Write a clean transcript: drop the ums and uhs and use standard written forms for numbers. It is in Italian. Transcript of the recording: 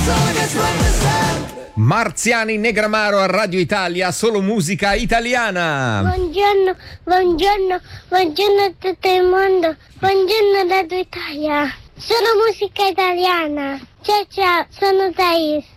Marziani Negramaro a Radio Italia, solo musica italiana. Buongiorno, buongiorno, buongiorno a tutto il mondo, buongiorno Radio Italia, solo musica italiana. Ciao ciao, sono Thais.